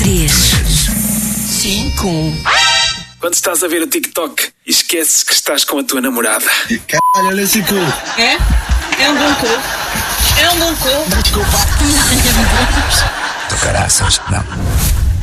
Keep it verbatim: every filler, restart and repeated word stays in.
três, cinco. Quando estás a ver o TikTok e esqueces que estás com a tua namorada. Caralho, olha esse cu. É? É um bom cu. É um bom cu. Desculpa. Não, Tu caraças, não.